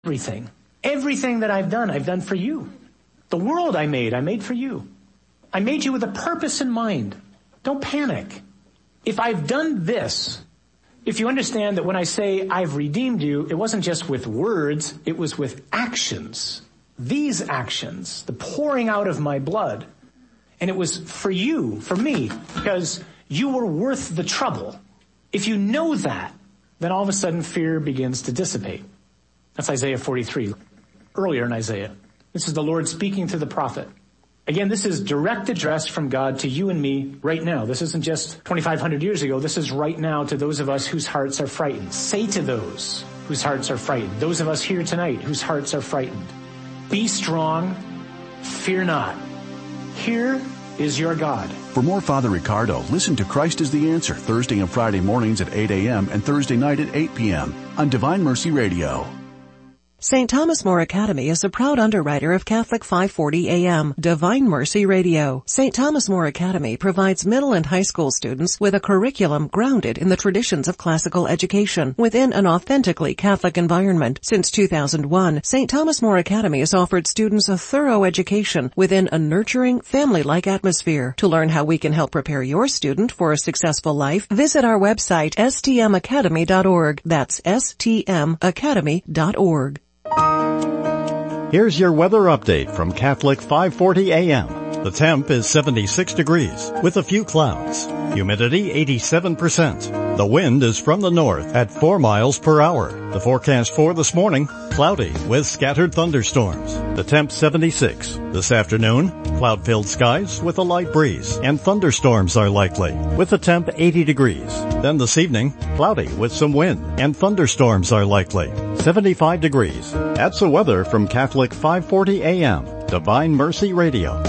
everything. Everything that I've done for you. The world I made for you. I made you with a purpose in mind. Don't panic. If I've done this, if you understand that when I say I've redeemed you, it wasn't just with words, it was with actions. These actions, the pouring out of my blood. And it was for you, for me, because you were worth the trouble. If you know that, then all of a sudden fear begins to dissipate. That's Isaiah 43, earlier in Isaiah. This is the Lord speaking to the prophet. Again, this is direct address from God to you and me right now. This isn't just 2,500 years ago. This is right now to those of us whose hearts are frightened. Say to those whose hearts are frightened, those of us here tonight whose hearts are frightened, be strong, fear not. Here is your God. For more Father Ricardo, listen to Christ is the Answer Thursday and Friday mornings at 8 a.m. and Thursday night at 8 p.m. on Divine Mercy Radio. St. Thomas More Academy is a proud underwriter of Catholic 540 AM, Divine Mercy Radio. St. Thomas More Academy provides middle and high school students with a curriculum grounded in the traditions of classical education within an authentically Catholic environment. Since 2001, St. Thomas More Academy has offered students a thorough education within a nurturing, family-like atmosphere. To learn how we can help prepare your student for a successful life, visit our website, stmacademy.org. That's stmacademy.org. Here's your weather update from Catholic 540 AM. The temp is 76 degrees with a few clouds. Humidity 87%. The wind is from the north at 4 miles per hour. The forecast for this morning, cloudy with scattered thunderstorms. The temp 76. This afternoon, cloud-filled skies with a light breeze and thunderstorms are likely with the temp 80 degrees. Then this evening, cloudy with some wind and thunderstorms are likely. 75 degrees. That's the weather from Catholic 540 AM, Divine Mercy Radio.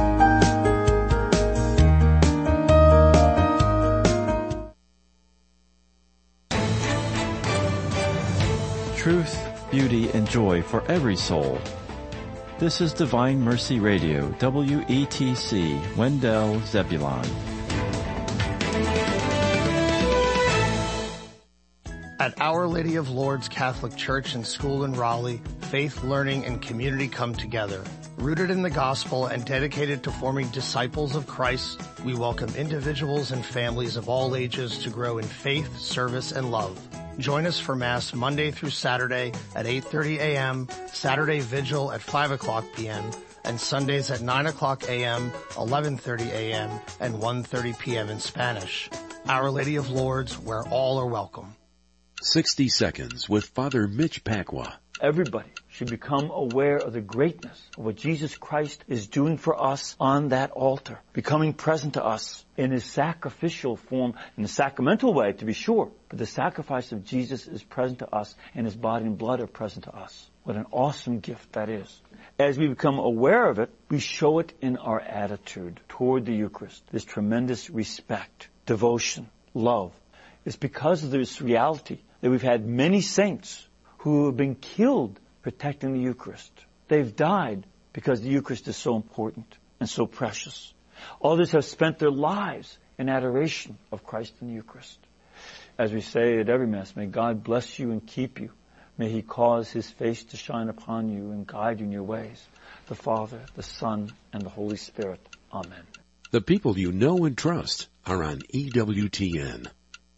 Truth, beauty, and joy for every soul. This is Divine Mercy Radio, WETC, Wendell, Zebulon. At Our Lady of Lourdes Catholic Church and School in Raleigh, faith, learning, and community come together. Rooted in the gospel and dedicated to forming disciples of Christ, we welcome individuals and families of all ages to grow in faith, service, and love. Join us for Mass Monday through Saturday at 8:30 a.m., Saturday Vigil at 5 o'clock p.m., and Sundays at 9 o'clock a.m., 11:30 a.m., and 1:30 p.m. in Spanish. Our Lady of Lourdes, where all are welcome. 60 Seconds with Father Mitch Pacwa. Everybody should become aware of the greatness of what Jesus Christ is doing for us on that altar, becoming present to us in His sacrificial form, in a sacramental way, to be sure. But the sacrifice of Jesus is present to us, and His body and blood are present to us. What an awesome gift that is. As we become aware of it, we show it in our attitude toward the Eucharist. This tremendous respect, devotion, love. It's because of this reality that we've had many saints who have been killed protecting the Eucharist. They've died because the Eucharist is so important and so precious. Others have spent their lives in adoration of Christ in the Eucharist. As we say at every Mass, may God bless you and keep you. May He cause His face to shine upon you and guide you in your ways. The Father, the Son, and the Holy Spirit. Amen. The people you know and trust are on EWTN.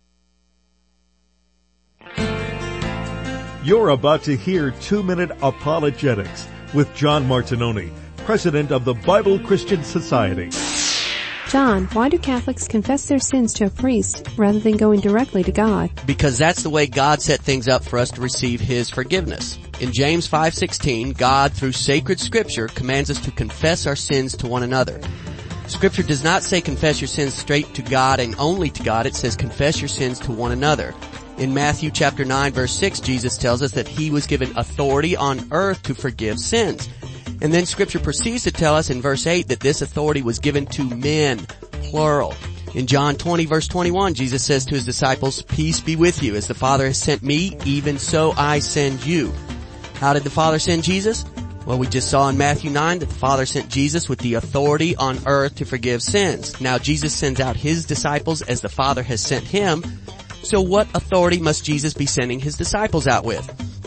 You're about to hear 2-Minute Apologetics with John Martinoni, President of the Bible Christian Society. John, why do Catholics confess their sins to a priest rather than going directly to God? Because that's the way God set things up for us to receive His forgiveness. In James 5:16, God, through sacred Scripture, commands us to confess our sins to one another. Scripture does not say confess your sins straight to God and only to God. It says confess your sins to one another. In Matthew chapter 9 verse 6, Jesus tells us that He was given authority on earth to forgive sins. And then Scripture proceeds to tell us in verse 8 that this authority was given to men, plural. In John 20 verse 21, Jesus says to His disciples, peace be with you. As the Father has sent me, even so I send you. How did the Father send Jesus? Well, we just saw in Matthew 9 that the Father sent Jesus with the authority on earth to forgive sins. Now Jesus sends out His disciples as the Father has sent Him. So what authority must Jesus be sending His disciples out with?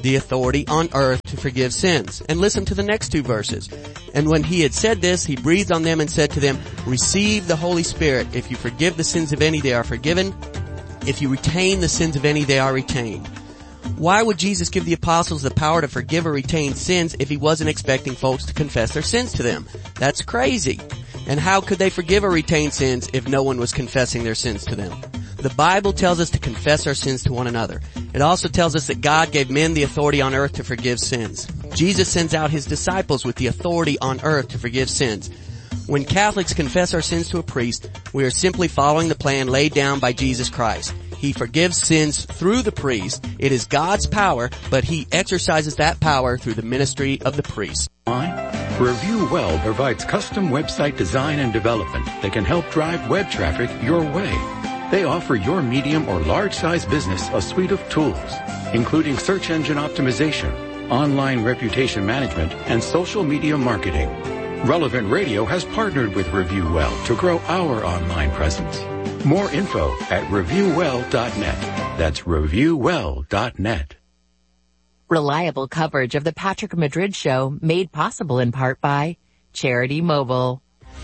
the authority on earth to forgive sins. And listen to the next two verses. And when he had said this, he breathed on them and said to them, receive the Holy Spirit. If you forgive the sins of any, they are forgiven. If you retain the sins of any, they are retained. Why would Jesus give the apostles the power to forgive or retain sins if he wasn't expecting folks to confess their sins to them? That's crazy. And how could they forgive or retain sins if no one was confessing their sins to them? The Bible tells us to confess our sins to one another. It also tells us that God gave men the authority on earth to forgive sins. Jesus sends out his disciples with the authority on earth to forgive sins. When Catholics confess our sins to a priest, we are simply following the plan laid down by Jesus Christ. He forgives sins through the priest. It is God's power, but he exercises that power through the ministry of the priest. Review Well provides custom website design and development that can help drive web traffic your way. They offer your medium or large size business a suite of tools, including search engine optimization, online reputation management, and social media marketing. Relevant Radio has partnered with Review Well to grow our online presence. More info at reviewwell.net. That's reviewwell.net. Reliable coverage of the Patrick Madrid Show, made possible in part by Charity Mobile.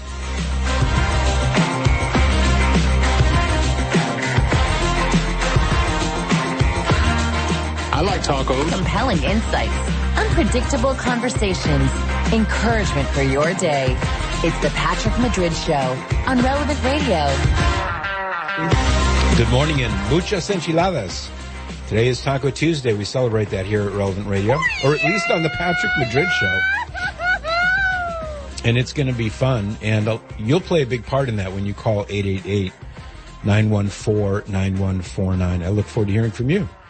I like tacos. Compelling insights, unpredictable conversations, encouragement for your day. It's the Patrick Madrid Show on Relevant Radio. Good morning and muchas enchiladas. Today is Taco Tuesday. We celebrate that here at Relevant Radio, or at least on the Patrick Madrid Show. And it's going to be fun, and you'll play a big part in that when you call 888-914-9149. I look forward to hearing from you.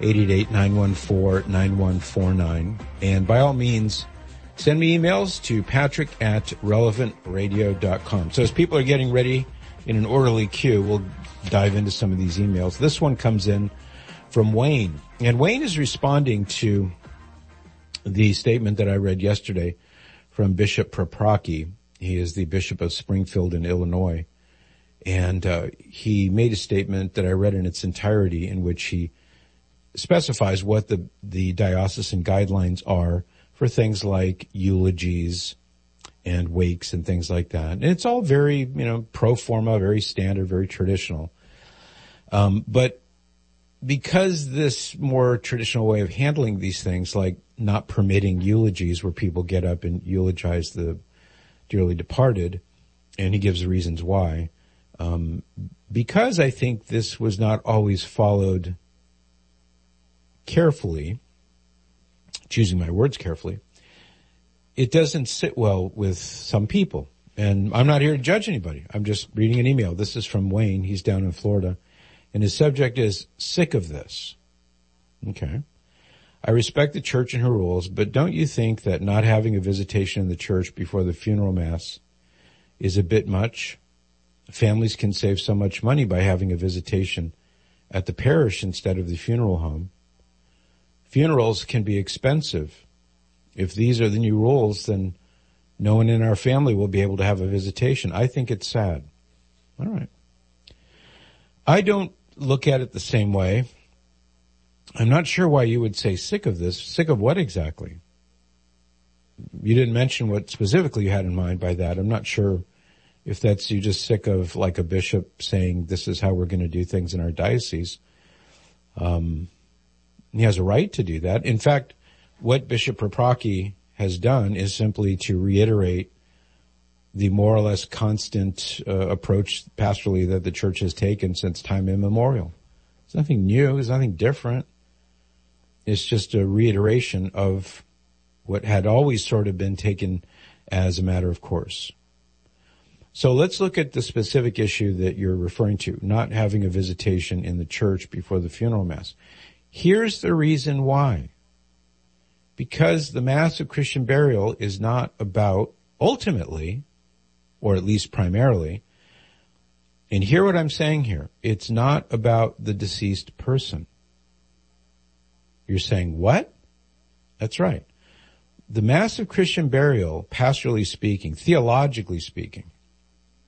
888-914-9149. And by all means, send me emails to patrick@relevantradio.com. So as people are getting ready in an orderly queue, we'll dive into some of these emails. This one comes in from Wayne. And Wayne is responding to the statement that I read yesterday from Bishop Proprocki. He is the Bishop of Springfield in Illinois. And he made a statement that I read in its entirety in which he specifies what the diocesan guidelines are for things like eulogies and wakes and things like that. And it's all very, pro forma, very standard, very traditional. But because this more traditional way of handling these things, like not permitting eulogies where people get up and eulogize the dearly departed, and he gives the reasons why, because I think this was not always followed carefully, choosing my words carefully, it doesn't sit well with some people. And I'm not here to judge anybody. I'm just reading an email. This is from Wayne. He's down in Florida. And his subject is sick of this. Okay. I respect the church and her rules, but don't you think that not having a visitation in the church before the funeral mass is a bit much? Families can save so much money by having a visitation at the parish instead of the funeral home. Funerals can be expensive. If these are the new rules, then no one in our family will be able to have a visitation. I think it's sad. All right. I don't look at it the same way. I'm not sure why you would say sick of this. Sick of what exactly? You didn't mention what specifically you had in mind by that. I'm not sure if that's you just sick of like a bishop saying this is how we're going to do things in our diocese. He has a right to do that. In fact, what Bishop Proprocki has done is simply to reiterate the more or less constant approach pastorally that the church has taken since time immemorial. It's nothing new. It's nothing different. It's just a reiteration of what had always sort of been taken as a matter of course. So let's look at the specific issue that you're referring to, not having a visitation in the church before the funeral mass. Here's the reason why. Because the Mass of Christian Burial is not about, ultimately, or at least primarily, and hear what I'm saying here, it's not about the deceased person. You're saying, what? That's right. The Mass of Christian Burial, pastorally speaking, theologically speaking,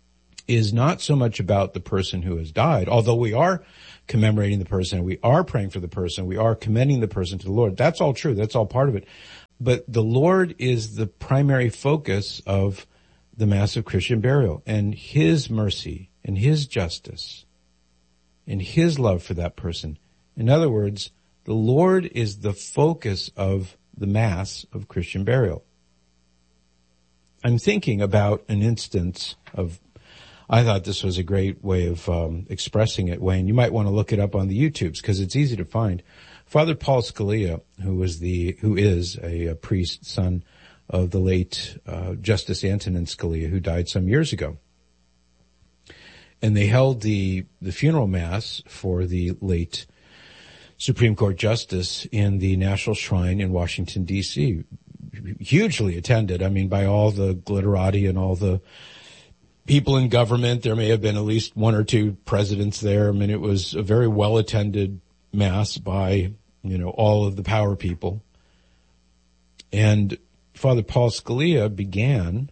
is not so much about the person who has died, although we are commemorating the person, we are praying for the person, we are commending the person to the Lord. That's all true. That's all part of it. But the Lord is the primary focus of the Mass of Christian burial, and His mercy and His justice and His love for that person. In other words, the Lord is the focus of the Mass of Christian burial. I'm thinking about an instance of, I thought this was a great way of expressing it, Wayne. You might want to look it up on the YouTubes because it's easy to find. Father Paul Scalia, who is a priest, son of the late Justice Antonin Scalia, who died some years ago. And they held the funeral mass for the late Supreme Court Justice in the National Shrine in Washington, D.C. Hugely attended, by all the glitterati and all the people in government. There may have been at least one or two presidents there. It was a very well-attended mass by, all of the power people. And Father Paul Scalia began,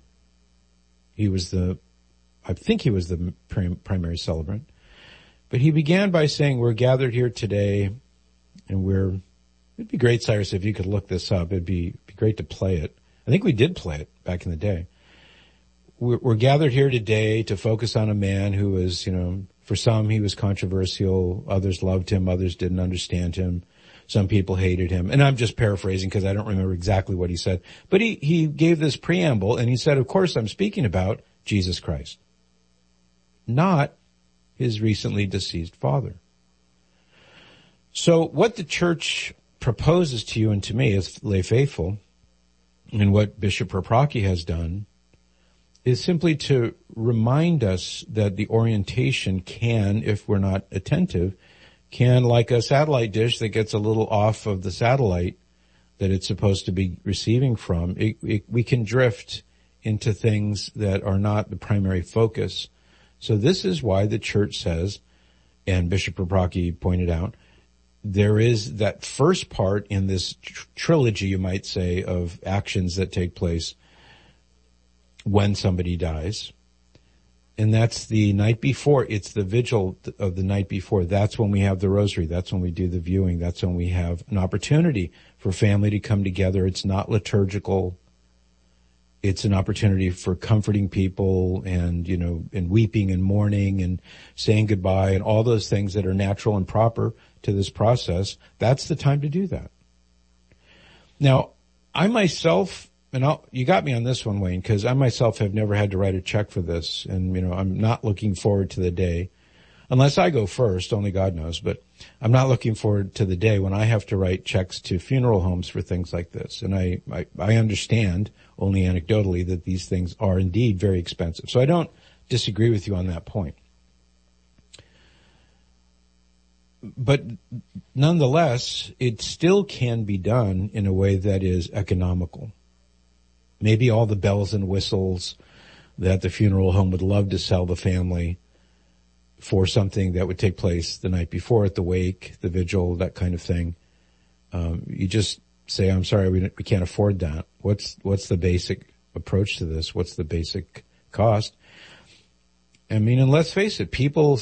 I think he was the primary celebrant, but he began by saying, we're gathered here today, and it'd be great, Cyrus, if you could look this up. It'd be great to play it. I think we did play it back in the day. We're gathered here today to focus on a man who was, for some he was controversial, others loved him, others didn't understand him, some people hated him. And I'm just paraphrasing because I don't remember exactly what he said. But he gave this preamble and he said, of course I'm speaking about Jesus Christ, not his recently deceased father. So what the church proposes to you and to me as lay faithful, and what Bishop Proprocki has done, is simply to remind us that the orientation can, if we're not attentive, can, like a satellite dish that gets a little off of the satellite that it's supposed to be receiving from, we can drift into things that are not the primary focus. So this is why the church says, and Bishop Proprocki pointed out, there is that first part in this trilogy, you might say, of actions that take place when somebody dies. And that's the night before. It's the vigil of the night before. That's when we have the rosary. That's when we do the viewing. That's when we have an opportunity for family to come together. It's not liturgical. It's an opportunity for comforting people and, and weeping and mourning and saying goodbye and all those things that are natural and proper to this process. That's the time to do that. Now, I myself, and you got me on this one, Wayne, because I myself have never had to write a check for this. And, I'm not looking forward to the day, unless I go first, only God knows, but I'm not looking forward to the day when I have to write checks to funeral homes for things like this. And I understand, only anecdotally, that these things are indeed very expensive. So I don't disagree with you on that point. But nonetheless, it still can be done in a way that is economical. Maybe all the bells and whistles that the funeral home would love to sell the family for something that would take place the night before at the wake, the vigil, that kind of thing. You just say, I'm sorry, we can't afford that. What's the basic approach to this? What's the basic cost? And let's face it, people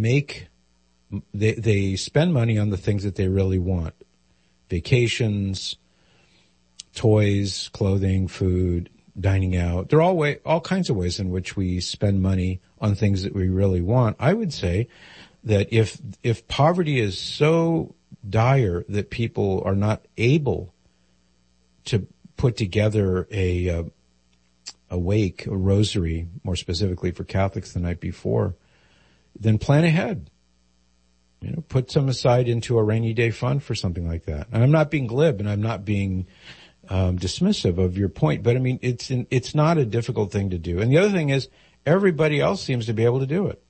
they spend money on the things that they really want. Vacations, toys, clothing, food, dining out. There are all kinds of ways in which we spend money on things that we really want. I would say that if poverty is so dire that people are not able to put together a wake, a rosary, more specifically for Catholics the night before, then plan ahead. Put some aside into a rainy day fund for something like that. And I'm not being glib and I'm not being dismissive of your point, but it's not a difficult thing to do. And the other thing is, everybody else seems to be able to do it.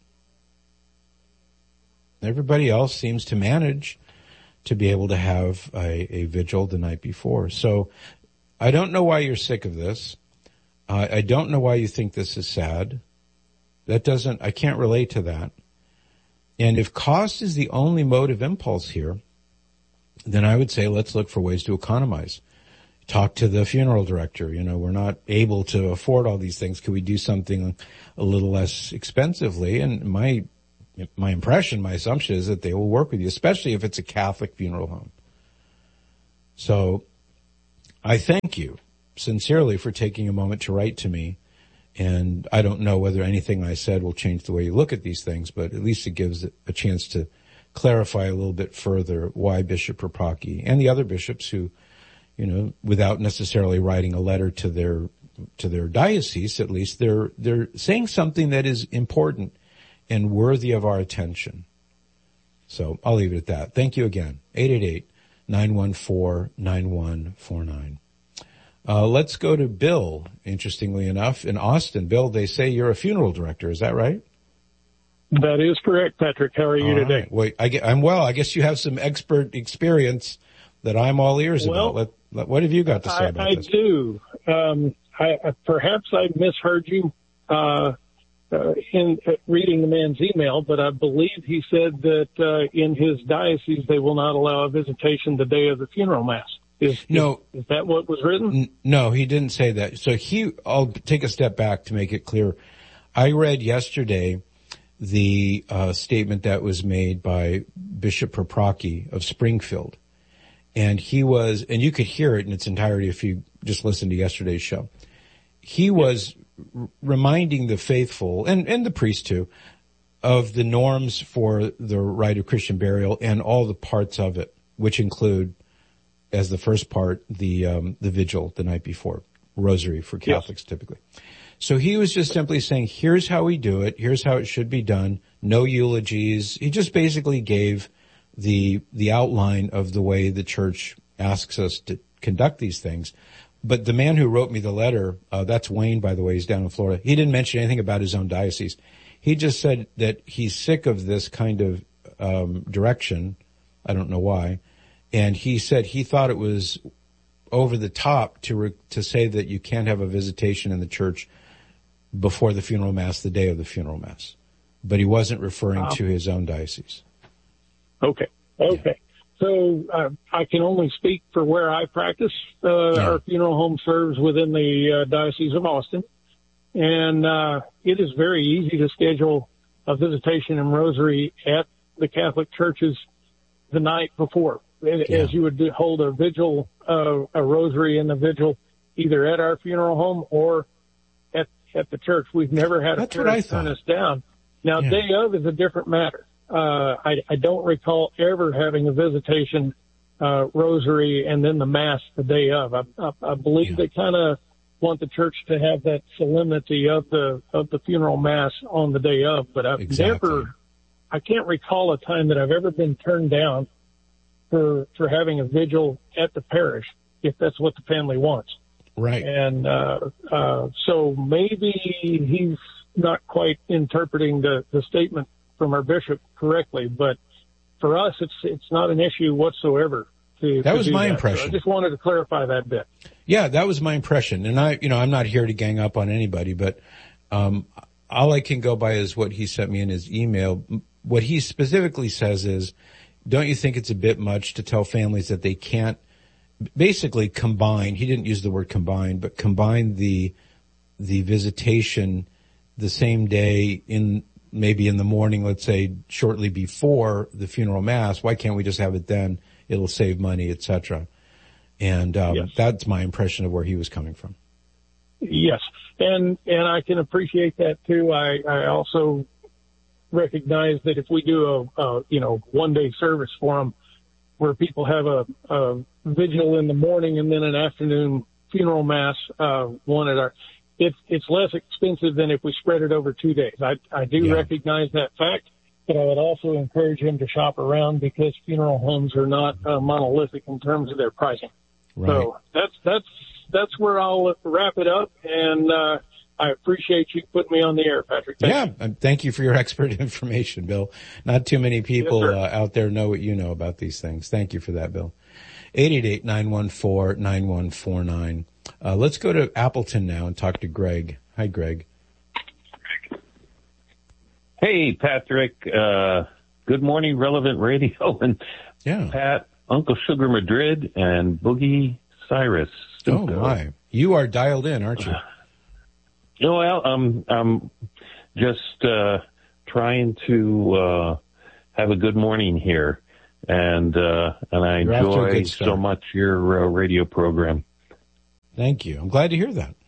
Everybody else seems to manage to be able to have a vigil the night before. So I don't know why you're sick of this. I don't know why you think this is sad. I can't relate to that. And if cost is the only motive impulse here, then I would say let's look for ways to economize. talk to the funeral director. We're not able to afford all these things. Could we do something a little less expensively? And my impression, my assumption is that they will work with you, especially if it's a Catholic funeral home. So I thank you sincerely for taking a moment to write to me. And I don't know whether anything I said will change the way you look at these things, but at least it gives a chance to clarify a little bit further why Bishop Propaki and the other bishops who, without necessarily writing a letter to their diocese, at least they're saying something that is important and worthy of our attention. So I'll leave it at that. Thank you again. 888-914-9149. Let's go to Bill, interestingly enough, in Austin. Bill, they say you're a funeral director. Is that right? That is correct, Patrick. How are you today? Wait, I'm well. I guess you have some expert experience that I'm all ears about. What have you got to say about this? I do. Perhaps I misheard you in reading the man's email, but I believe he said that in his diocese they will not allow a visitation the day of the funeral mass. Is that what was written? No, he didn't say that. So I'll take a step back to make it clear. I read yesterday the statement that was made by Bishop Propaki of Springfield. And and you could hear it in its entirety if you just listened to yesterday's show. He was reminding the faithful, and the priest too, of the norms for the rite of Christian burial and all the parts of it, which include, as the first part, the vigil the night before, rosary for Catholics typically. So he was just simply saying, here's how we do it, here's how it should be done, no eulogies. He just basically gave the outline of the way the church asks us to conduct these things. But the man who wrote me the letter, that's Wayne, by the way, he's down in Florida. He didn't mention anything about his own diocese. He just said that he's sick of this kind of direction. I don't know why. And he said he thought it was over the top to say that you can't have a visitation in the church before the funeral mass, the day of the funeral mass. But he wasn't referring to his own diocese. Okay. Yeah. So I can only speak for where I practice. Our funeral home serves within the Diocese of Austin. And it is very easy to schedule a visitation and rosary at the Catholic churches the night before. As you would hold a vigil, a rosary and a vigil either at our funeral home or at the church. We've never had a church turn us down. Now, day of is a different matter. I don't recall ever having a visitation, rosary and then the mass the day of. I believe they kind of want the church to have that solemnity of the funeral mass on the day of, but I can't recall a time that I've ever been turned down for having a vigil at the parish, if that's what the family wants. Right. And, so maybe he's not quite interpreting the statement from our bishop correctly, but for us, it's not an issue whatsoever. That was my impression. So I just wanted to clarify that bit. Yeah, that was my impression. And I'm not here to gang up on anybody, but, all I can go by is what he sent me in his email. What he specifically says is, don't you think it's a bit much to tell families that they can't basically combine, he didn't use the word combine, but combine the visitation the same day maybe in the morning, let's say shortly before the funeral mass. Why can't we just have it then? It'll save money, etc. And that's my impression of where he was coming from. Yes, and I can appreciate that too. I also recognize that if we do a 1 day service for them, where people have a vigil in the morning and then an afternoon funeral mass, it's less expensive than if we spread it over 2 days. I do recognize that fact, but I would also encourage him to shop around because funeral homes are not monolithic in terms of their pricing. Right. So that's where I'll wrap it up, and I appreciate you putting me on the air, Patrick. Thank you for your expert information, Bill. Not too many people out there know what you know about these things. Thank you for that, Bill. 888-914-9149. Let's go to Appleton now and talk to Greg. Hi, Greg. Hey, Patrick. Good morning, Relevant Radio. And Pat, Uncle Sugar Madrid, and Boogie Cyrus. Oh my! You are dialed in, aren't you? Well, I'm just trying to have a good morning here, and I enjoy so much your radio program. Thank you. I'm glad to hear that.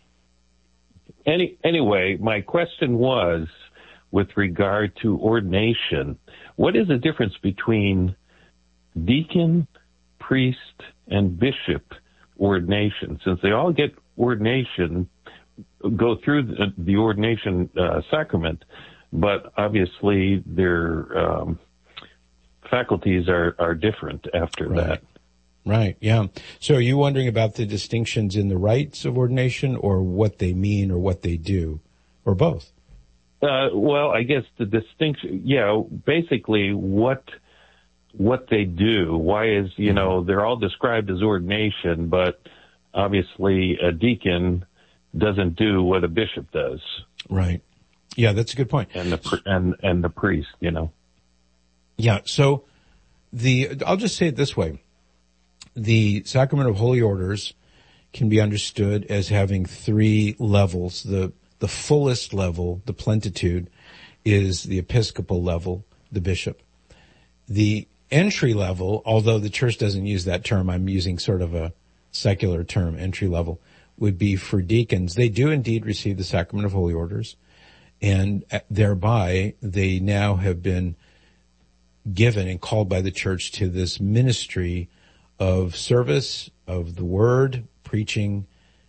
Anyway, my question was with regard to ordination. What is the difference between deacon, priest, and bishop ordination? Since they all get ordination, go through the ordination sacrament, but obviously their faculties are different after that. Right, yeah. So are you wondering about the distinctions in the rites of ordination, or what they mean, or what they do, or both? Well, I guess the distinction, basically what they do. Why is, they're all described as ordination, but obviously a deacon doesn't do what a bishop does. Right. Yeah, that's a good point. And the priest, Yeah, so I'll just say it this way. The Sacrament of Holy Orders can be understood as having three levels. The fullest level, the plenitude, is the episcopal level, the bishop. The entry level, although the church doesn't use that term, I'm using sort of a secular term, entry level, would be for deacons. They do indeed receive the Sacrament of Holy Orders, and thereby they now have been given and called by the church to this ministry of service, of the word, preaching,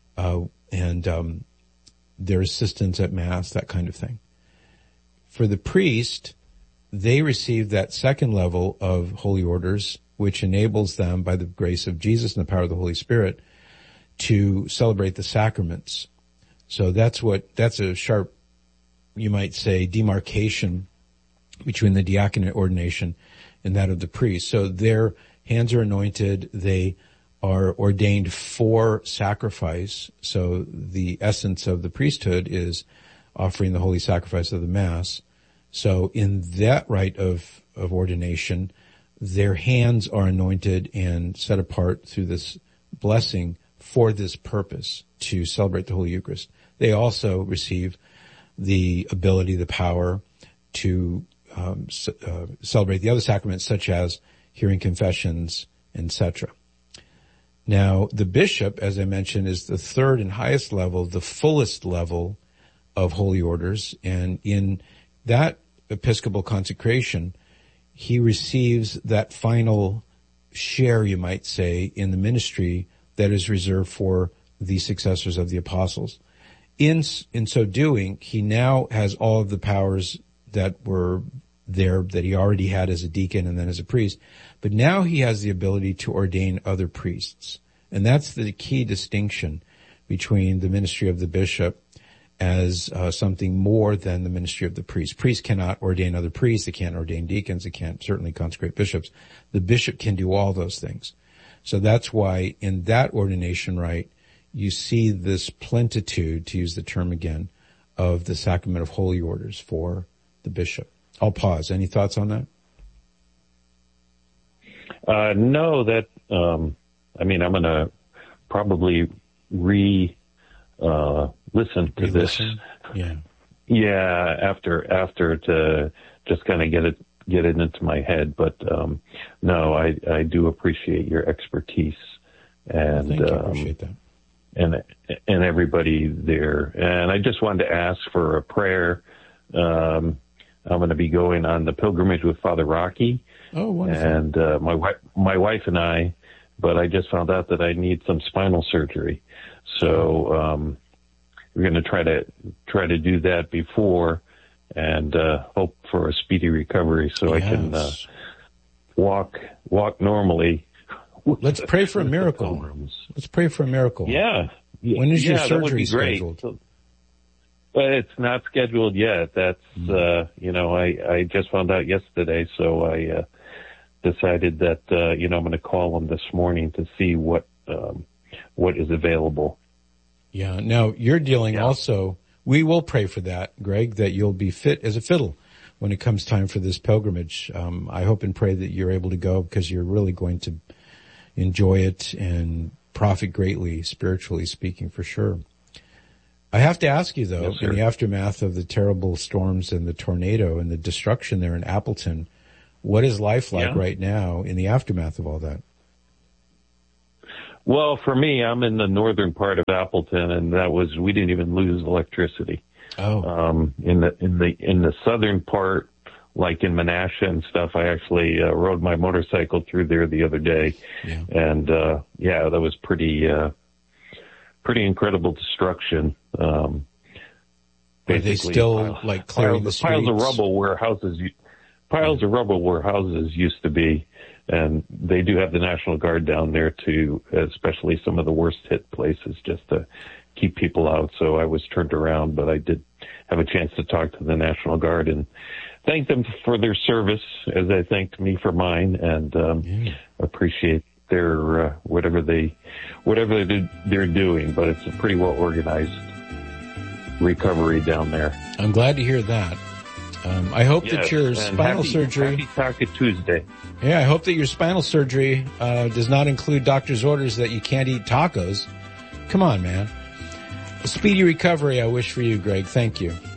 and their assistance at Mass, that kind of thing. For the priest, they receive that second level of holy orders, which enables them, by the grace of Jesus and the power of the Holy Spirit, to celebrate the sacraments. So that's a sharp, you might say, demarcation between the diaconate ordination and that of the priest. So their hands are anointed, they are ordained for sacrifice. So the essence of the priesthood is offering the holy sacrifice of the Mass. So in that rite of ordination, their hands are anointed and set apart through this blessing for this purpose, to celebrate the Holy Eucharist. They also receive the ability, the power to celebrate the other sacraments, such as hearing confessions, etc. Now, the bishop, as I mentioned, is the third and highest level, the fullest level of holy orders, and in that episcopal consecration, he receives that final share, you might say, in the ministry that is reserved for the successors of the apostles. In so doing, he now has all of the powers that were there, that he already had as a deacon and then as a priest, but now he has the ability to ordain other priests. And that's the key distinction between the ministry of the bishop as something more than the ministry of the priest. Priests cannot ordain other priests, they can't ordain deacons, they can't certainly consecrate bishops. The bishop can do all those things. So that's why in that ordination rite, you see this plenitude, to use the term again, of the Sacrament of Holy Orders for the bishop. I'll pause. Any thoughts on that? No, that, I'm going to probably listen to this. Yeah. Yeah, after to just kind of get it into my head. But, no, I do appreciate your expertise, and, thank you. I appreciate that. And everybody there. And I just wanted to ask for a prayer. I'm going to be going on the pilgrimage with Father Rocky. Oh, wonderful. And my wife and I, but I just found out that I need some spinal surgery. So we're going to try to do that before, and hope for a speedy recovery so I can walk normally. Let's pray for a miracle. Let's pray for a miracle. Yeah. When is your surgery that would be great. scheduled? It's not scheduled yet. That's, I just found out yesterday, so I decided that, I'm going to call them this morning to see what is available. Yeah. Now, you're dealing also, we will pray for that, Greg, that you'll be fit as a fiddle when it comes time for this pilgrimage. I hope and pray that you're able to go, because you're really going to enjoy it and profit greatly, spiritually speaking, for sure. I have to ask you, though, in the aftermath of the terrible storms and the tornado and the destruction there in Appleton, what is life like right now in the aftermath of all that? Well, for me, I'm in the northern part of Appleton, and we didn't even lose electricity. Oh. In the southern part, like in Menasha and stuff, I actually rode my motorcycle through there the other day, and that was pretty incredible destruction. Are they still clearing the streets? Piles of rubble where houses used to be, and they do have the National Guard down there too, especially some of the worst hit places, just to keep people out. So I was turned around, but I did have a chance to talk to the National Guard and thank them for their service as they thanked me for mine, and appreciate their whatever they're doing. But it's a pretty well organized recovery down there. I'm glad to hear that. I hope that your spinal surgery. Happy Taco Tuesday. Yeah, I hope that your spinal surgery does not include doctor's orders that you can't eat tacos. Come on, man. A speedy recovery I wish for you, Greg. Thank you.